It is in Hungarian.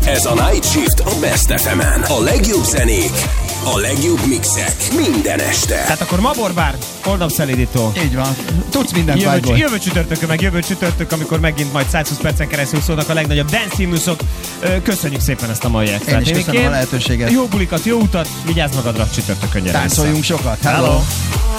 Ez a Night Shift a Best FM-en. A legjobb zenék, a legjobb mixek minden este. Tehát akkor Maborbár, Oldham szelídító. Így van. Tudsz minden fájból. Jövő csütörtök, amikor megint majd 120 percen keresztül szólnak a legnagyobb dance himnuszok. Köszönjük szépen ezt a mai extrát. Én is köszönöm a lehetőséget. Jó bulikat, jó utat, vigyázz magadra, csütörtökön gyere. Táncoljunk sokat. Hello.